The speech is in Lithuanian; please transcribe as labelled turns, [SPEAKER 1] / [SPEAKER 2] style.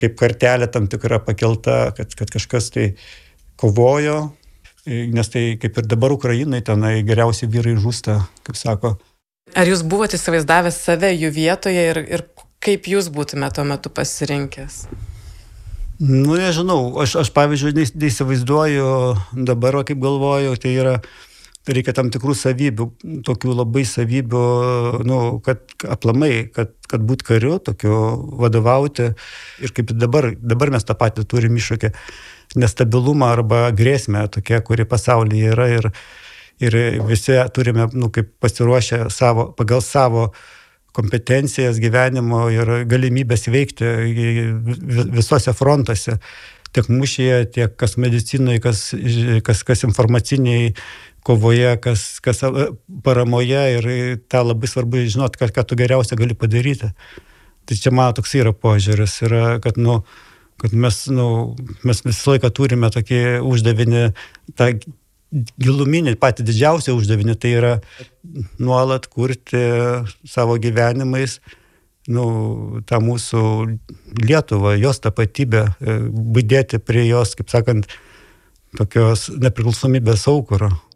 [SPEAKER 1] kaip kartelė tam tikra pakelta, kad kažkas tai kovojo, nes tai kaip ir dabar Ukrainai tenai geriausi vyrai žūsta, kaip sako.
[SPEAKER 2] Ar jūs buvote įsivaizdavęs save jų vietoje ir kaip jūs būtume tuo metu pasirinkęs?
[SPEAKER 1] Nu, nežinau, aš pavyzdžiui, neįsivaizduoju dabar, kaip galvoju, tai reikia tam tikrų savybių, tokių labai savybių, kad aplamai, kad būt kariu, tokiu vadovauti. Ir kaip dabar mes tą patį turim iššūkį, nestabilumą arba grėsmę tokia, kuri pasaulyje yra ir visi turime, kaip pasiruošę pagal savo kompetencijas gyvenimo ir galimybės veikti visuose frontuose, tiek mūšyje, tiek kas medicinai, kas informaciniai kovoje, kas paramoje ir tą labai svarbu žinot, ką tu geriausia gali padaryti. Tai čia mano toks yra požiūris, kad mes visą laiką turime tokį uždavinį, tą giluminį, patį didžiausią uždavinį, tai yra nuolat kurti savo gyvenimais tą mūsų Lietuvą, jos tapatybę, budėti prie jos, kaip sakant, tokios nepriklausomybės aukuro.